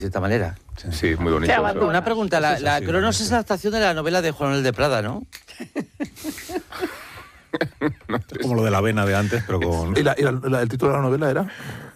de esta manera. Sí, muy bonito. Una pregunta, la Cronos es la adaptación de la novela de Juan Manuel de Prada, ¿no? Como lo de la avena de antes, pero con... ¿Y el título de la novela era?